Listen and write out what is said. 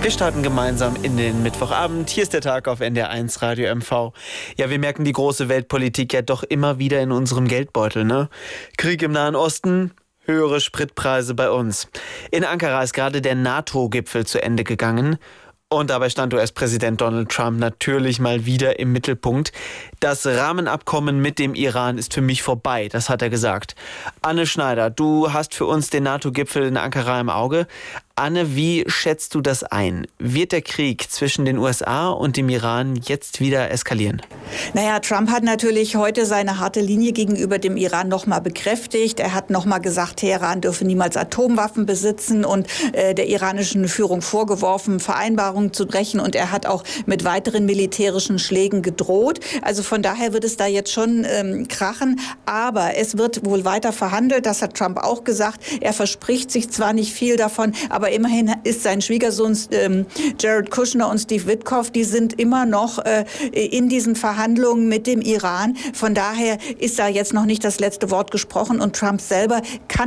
Wir starten gemeinsam in den Mittwochabend. Hier ist der Tag auf NDR1 Radio MV. Ja, wir merken die große Weltpolitik ja doch immer wieder in unserem Geldbeutel, ne? Krieg im Nahen Osten, höhere Spritpreise bei uns. In Ankara ist gerade der NATO-Gipfel zu Ende gegangen. Und dabei stand US-Präsident Donald Trump natürlich mal wieder im Mittelpunkt. Das Rahmenabkommen mit dem Iran ist für mich vorbei, das hat er gesagt. Anne Schneider, du hast für uns den NATO-Gipfel in Ankara im Auge. Anne, wie schätzt du das ein? Wird der Krieg zwischen den USA und dem Iran jetzt wieder eskalieren? Naja, Trump hat natürlich heute seine harte Linie gegenüber dem Iran nochmal bekräftigt. Er hat nochmal gesagt, Teheran dürfe niemals Atomwaffen besitzen und der iranischen Führung vorgeworfen, Vereinbarungen zu brechen. Und er hat auch mit weiteren militärischen Schlägen gedroht. Also von daher wird es da jetzt schon krachen. Aber es wird wohl weiter verhandelt. Das hat Trump auch gesagt. Er verspricht sich zwar nicht viel davon, aber immerhin ist sein Schwiegersohn Jared Kushner und Steve Witkoff, die sind immer noch in diesen Verhandlungen mit dem Iran. Von daher ist da jetzt noch nicht das letzte Wort gesprochen und Trump selber kann